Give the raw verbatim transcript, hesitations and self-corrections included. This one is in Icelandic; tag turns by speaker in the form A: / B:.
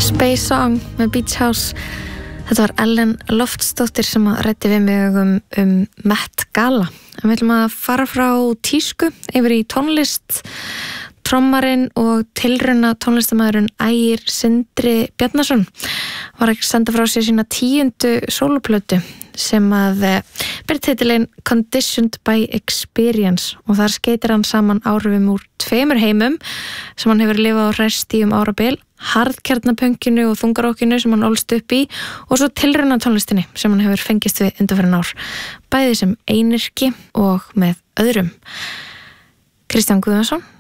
A: Space Song með Beach House. Þetta var Ellen Loftsdóttir sem að ræddi við mig um, um Met Gala. En við ætlum að fara frá tísku yfir í tónlist. Trommarinn og tilrauna tónlistamæðurinn Ægir Sindri Bjarnason var að senda frá sér sína tíundu sóloplötu sem að ber titilinn Conditioned by Experience og þar skeytir hann saman áhrifum úr tveimur heimum sem hann hefur lifað á resti um árabil, harðkjarnapönkinu og þungarokkinu sem hann ólst upp í og svo tilrauna tónlistinni sem hann hefur fengist við undanfarin ár, bæði sem einyrki og með öðrum. Kristján Guðmundsson